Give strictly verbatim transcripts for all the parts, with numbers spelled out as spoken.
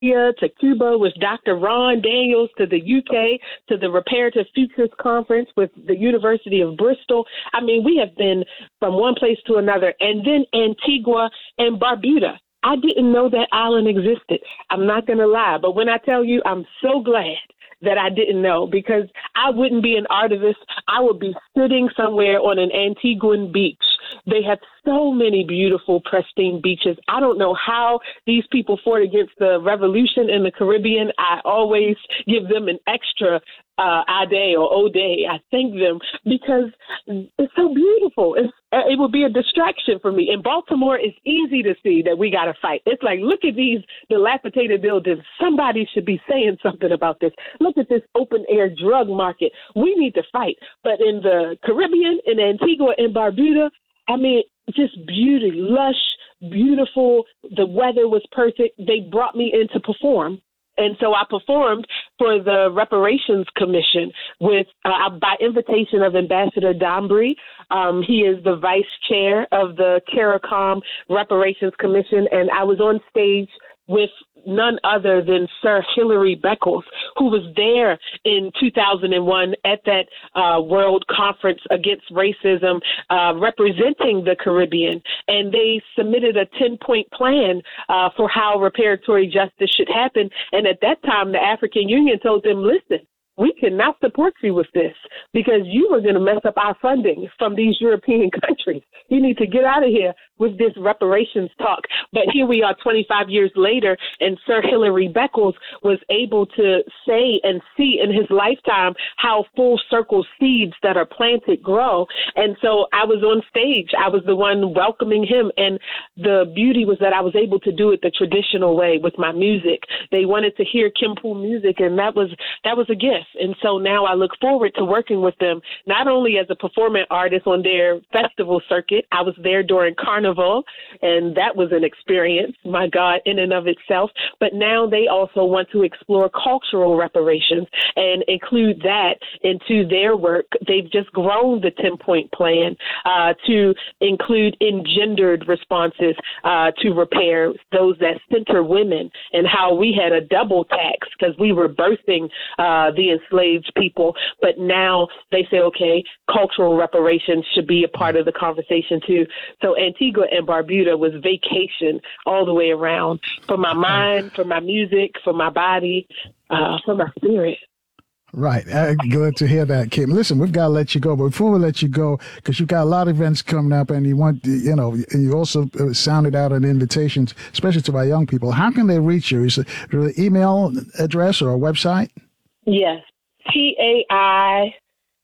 to Cuba with Doctor Ron Daniels, to the U K, to the Reparative Futures Conference with the University of Bristol. I mean, we have been from one place to another. And then Antigua and Barbuda. I didn't know that island existed. I'm not going to lie. But when I tell you, I'm so glad that I didn't know, because I wouldn't be an artist. I would be sitting somewhere on an Antiguan beach. They have so many beautiful, pristine beaches. I don't know how these people fought against the revolution in the Caribbean. I always give them an extra uh, ade or ode. I thank them because it's so beautiful. It's, it would be a distraction for me. In Baltimore, it's easy to see that we got to fight. It's like, look at these dilapidated buildings. Somebody should be saying something about this. Look at this open air drug market. We need to fight. But in the Caribbean, in Antigua and Barbuda, I mean, just beauty, lush, beautiful. The weather was perfect. They brought me in to perform. And so I performed for the Reparations Commission with uh, by invitation of Ambassador Dombrey. Um, he is the vice chair of the CARICOM Reparations Commission. And I was on stage with none other than Sir Hilary Beckles, who was there in two thousand one at that uh, World Conference Against Racism, uh, representing the Caribbean. And they submitted a ten-point plan uh, for how reparatory justice should happen. And at that time, the African Union told them, listen, we cannot support you with this because you are going to mess up our funding from these European countries. You need to get out of here with this reparations talk. But here we are twenty-five years later, and Sir Hilary Beckles was able to say and see in his lifetime how full circle seeds that are planted grow. And so I was on stage. I was the one welcoming him. And the beauty was that I was able to do it the traditional way with my music. They wanted to hear Kim Pool music, and that was that was a gift. And so now I look forward to working with them, not only as a performing artist on their festival circuit. I was there during Carnival, and that was an experience, my God, in and of itself. But now they also want to explore cultural reparations and include that into their work. They've just grown the ten-point plan uh, to include engendered responses uh, to repair, those that center women, and how we had a double tax because we were birthing uh, the enslaved people. But now they say, okay, cultural reparations should be a part of the conversation too. So Antigua and Barbuda was vacation all the way around for my mind, for my music, for my body, uh, for my spirit. Right. Uh, glad to hear that, Kim. Listen, we've got to let you go. But before we let you go, because you've got a lot of events coming up and you want, you know, and you also sounded out an invitation, especially to our young people. How can they reach you? Is it an email address or a website? Yes. T A I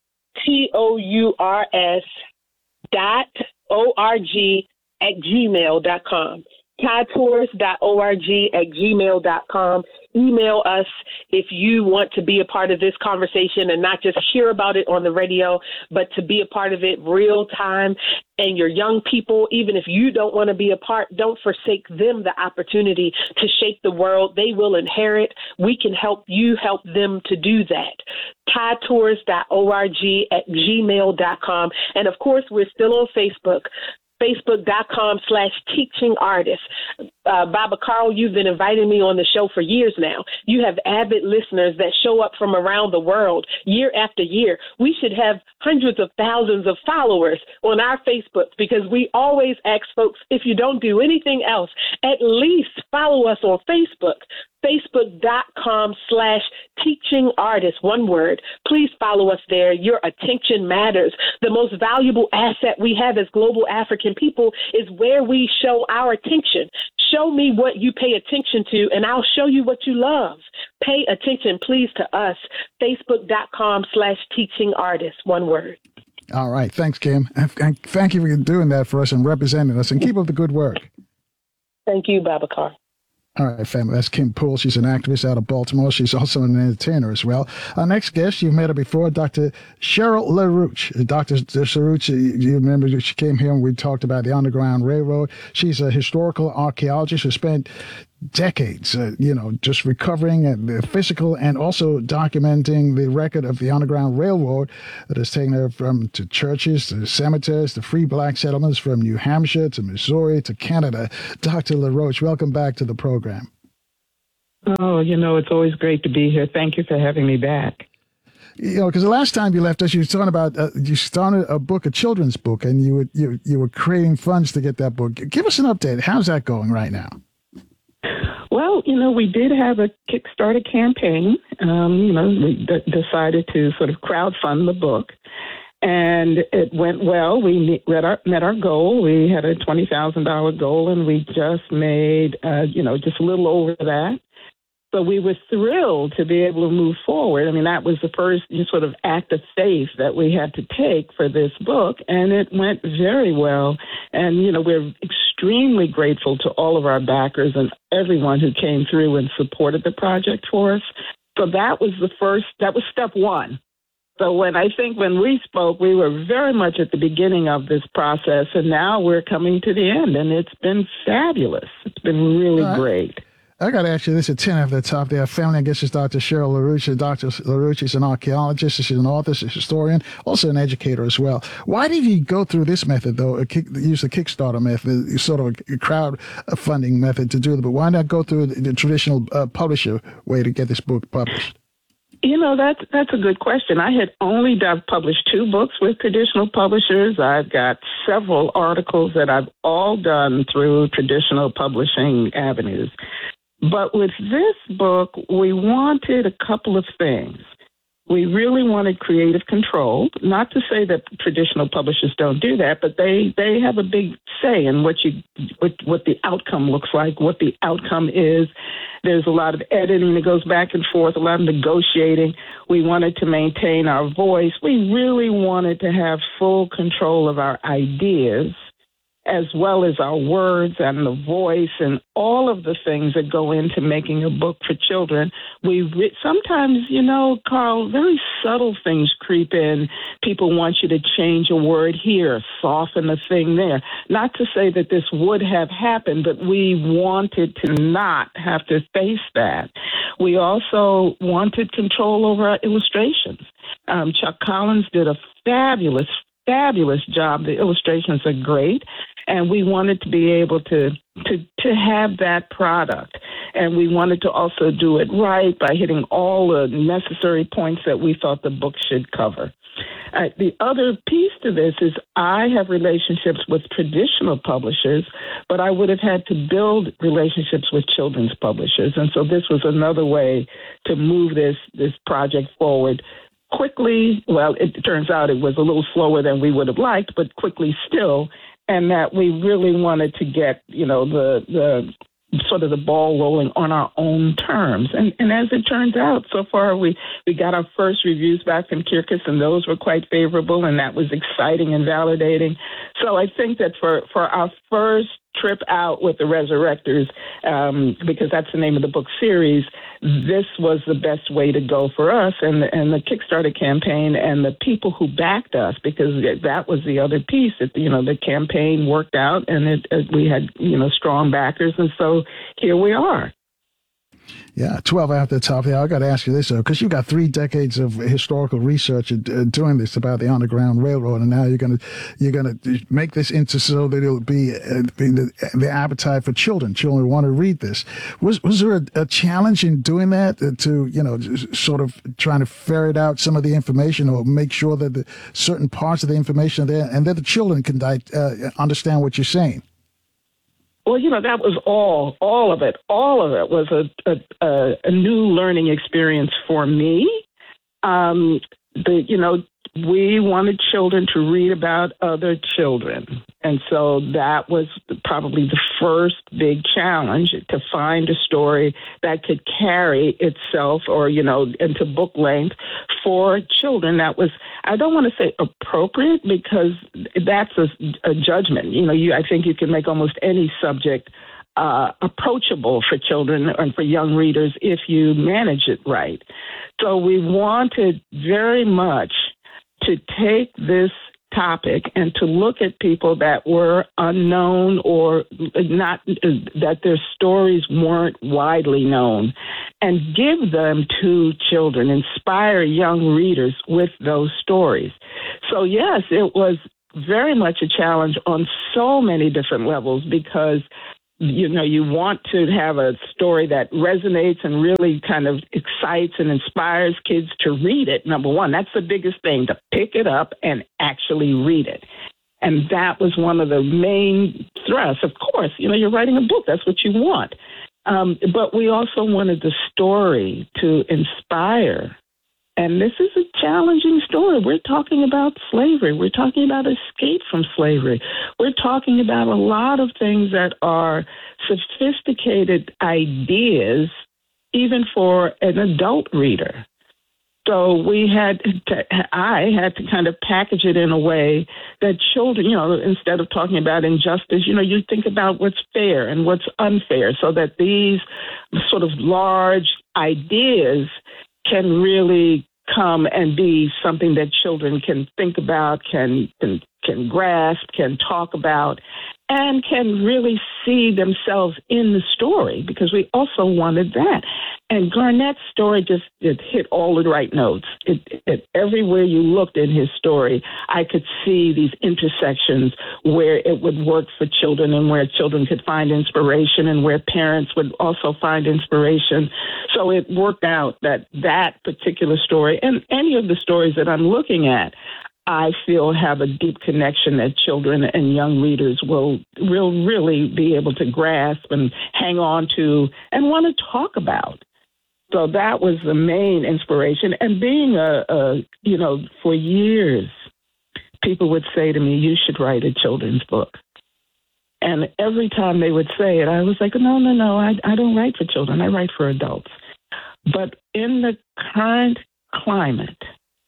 T O U R S dot O R G at gmail dot com. Ty Tours dot org at gmail dot com. Email us if you want to be a part of this conversation and not just hear about it on the radio, but to be a part of it real time. And your young people, even if you don't want to be a part, don't forsake them the opportunity to shape the world they will inherit. We can help you help them to do that. Ty Tours dot org at gmail dot com. And of course, we're still on Facebook. Facebook.com slash teaching artist. Uh, Baba Carl, you've been inviting me on the show for years now. You have avid listeners that show up from around the world year after year. We should have hundreds of thousands of followers on our Facebook because we always ask folks, if you don't do anything else, at least follow us on Facebook. Facebook.com slash teaching artist, one word. Please follow us there. Your attention matters. The most valuable asset we have as global African people is where we show our attention. Show me what you pay attention to, and I'll show you what you love. Pay attention, please, to us. Facebook.com slash teaching artist, one word. All right. Thanks, Kim. And thank you for doing that for us and representing us, and keep up the good work. Thank you, Babacar. All right, family. That's Kim Poole. She's an activist out of Baltimore. She's also an entertainer as well. Our next guest, you've met her before, Doctor Cheryl LaRouche. Doctor LaRouche, you remember she came here and we talked about the Underground Railroad. She's a historical archaeologist who spent decades, uh, you know, just recovering the physical and also documenting the record of the Underground Railroad that has taken her from to churches, to cemeteries, to free black settlements from New Hampshire to Missouri to Canada. Doctor LaRouche, welcome back to the program. Oh, you know, it's always great to be here. Thank you for having me back. You know, because the last time you left us, you were talking about uh, you started a book, a children's book, and you were you you were creating funds to get that book. Give us an update. How's that going right now? Well, you know, we did have a Kickstarter campaign. Um, you know, we d- decided to sort of crowdfund the book, and it went well. We met our, met our goal. We had a twenty thousand dollars goal, and we just made, uh, you know, just a little over that. So we were thrilled to be able to move forward. I mean, that was the first sort of act of faith that we had to take for this book, and it went very well. And, you know, we're extremely grateful to all of our backers and everyone who came through and supported the project for us. So that was the first, that was step one. So when I think when we spoke, we were very much at the beginning of this process, and now we're coming to the end, and it's been fabulous. It's been really uh, great. I got to ask you this at ten after the top there. Family, I guess, is Doctor Cheryl LaRouche. Doctor LaRouche is an archaeologist. She's an author, she's a historian, also an educator as well. Why did you go through this method, though, a kick, use the Kickstarter method, sort of a crowdfunding method to do it? But why not go through the traditional uh, publisher way to get this book published? You know, that's that's a good question. I had only done, published two books with traditional publishers. I've got several articles that I've all done through traditional publishing avenues. But with this book, we wanted a couple of things. We really wanted creative control. Not to say that traditional publishers don't do that, but they, they have a big say in what you what, what the outcome looks like, what the outcome is. There's a lot of editing that goes back and forth, a lot of negotiating. We wanted to maintain our voice. We really wanted to have full control of our ideas, as well as our words and the voice and all of the things that go into making a book for children. We re- sometimes, you know, Carl, very subtle things creep in. People want you to change a word here, soften a thing there. Not to say that this would have happened, but we wanted to not have to face that. We also wanted control over our illustrations. Um, Chuck Collins did a fabulous, fabulous job. The illustrations are great. And we wanted to be able to, to to have that product. And we wanted to also do it right by hitting all the necessary points that we thought the book should cover. Uh, the other piece to this is I have relationships with traditional publishers, but I would have had to build relationships with children's publishers. And so this was another way to move this this project forward quickly. Well, it turns out it was a little slower than we would have liked, but quickly still. And that we really wanted to get, you know, the the sort of the ball rolling on our own terms. And and as it turns out, so far we, we got our first reviews back from Kirkus, and those were quite favorable, and that was exciting and validating. So I think that for, for our first trip out with the Resurrectors, um, because that's the name of the book series, this was the best way to go for us, and the, and the Kickstarter campaign and the people who backed us, because that was the other piece. That, you know, the campaign worked out, and it, it, we had, you know, strong backers, and so here we are. Yeah, twelve after the top there. I got to ask you this, though, because you've got three decades of historical research uh, doing this about the Underground Railroad, and now you're going to you're going to make this into so that it'll be, uh, be the, the appetite for children. Children want to read this. Was was there a, a challenge in doing that uh, to, you know, sort of trying to ferret out some of the information or make sure that the certain parts of the information are there and that the children can uh, understand what you're saying? Well, you know, that was all, all of it. All of it was a, a, a new learning experience for me. Um, the, you know, we wanted children to read about other children. And so that was probably the first big challenge, to find a story that could carry itself or, you know, into book length for children that was, I don't want to say appropriate, because that's a, a judgment. You know, you, I think you can make almost any subject uh, approachable for children and for young readers if you manage it right. So we wanted very much to take this topic and to look at people that were unknown or not, that their stories weren't widely known, and give them to children, inspire young readers with those stories. So yes, it was very much a challenge on so many different levels, because you know, you want to have a story that resonates and really kind of excites and inspires kids to read it. Number one, that's the biggest thing, to pick it up and actually read it. And that was one of the main thrusts. Of course, you know, you're writing a book. That's what you want. Um, but we also wanted the story to inspire. And this is a challenging story. We're talking about slavery. We're talking about escape from slavery. We're talking about a lot of things that are sophisticated ideas, even for an adult reader. So we had to, I had to kind of package it in a way that children, you know, instead of talking about injustice, you know, you think about what's fair and what's unfair, so that these sort of large ideas can really come and be something that children can think about, can, can can grasp, can talk about, and can really see themselves in the story, because we also wanted that. And Garnett's story just it hit all the right notes. It, it, everywhere you looked in his story, I could see these intersections where it would work for children and where children could find inspiration and where parents would also find inspiration. So it worked out that that particular story, and any of the stories that I'm looking at, I feel have a deep connection that children and young readers will will really be able to grasp and hang on to and want to talk about. So that was the main inspiration. And being a, a, you know, for years, people would say to me, you should write a children's book. And every time they would say it, I was like, no, no, no, I, I don't write for children. I write for adults. But in the current climate,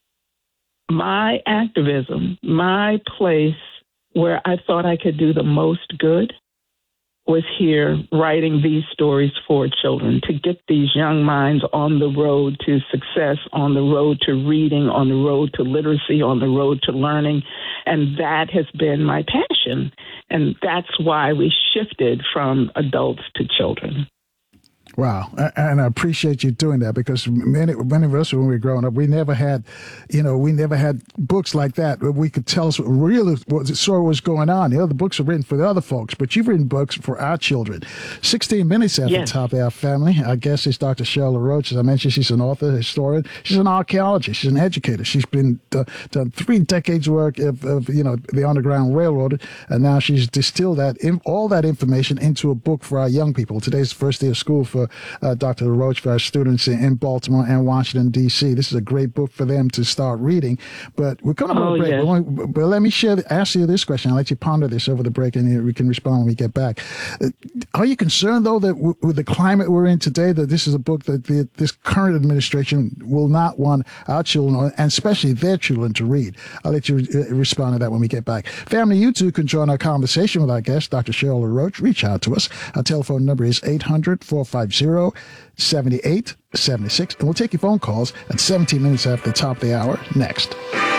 my activism, my place where I thought I could do the most good was here writing these stories for children, to get these young minds on the road to success, on the road to reading, on the road to literacy, on the road to learning. And that has been my passion. And that's why we shifted from adults to children. Wow. And I appreciate you doing that, because many, many of us, when we were growing up, we never had, you know, we never had books like that where we could tell us what really what sort of was going on. The other books are written for the other folks, but you've written books for our children. sixteen minutes at yes. the top of our family. Our guest is Doctor Cheryl LaRoach. As I mentioned, she's an author, historian. She's an archaeologist. She's an educator. She's been uh, done three decades work of, of, you know, the Underground Railroad, and now she's distilled that in, all that information into a book for our young people. Today's the first day of school for Uh, Doctor LaRoach, for our students in Baltimore and Washington, D C This is a great book for them to start reading. But we're going to oh, break. Yeah. But, but let me share, ask you this question. I'll let you ponder this over the break, and we can respond when we get back. Uh, are you concerned, though, that w- with the climate we're in today, that this is a book that the, this current administration will not want our children, and especially their children, to read? I'll let you re- respond to that when we get back. Family, you too can join our conversation with our guest, Doctor Cheryl LaRoach. Reach out to us. Our telephone number is eight hundred, four five zero, seven eight seven six, and we'll take your phone calls at seventeen minutes after the top of the hour next.